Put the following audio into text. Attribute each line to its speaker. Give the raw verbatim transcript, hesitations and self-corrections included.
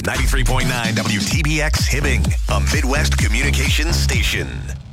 Speaker 1: ninety-three point nine W T B X Hibbing, a Midwest communications station.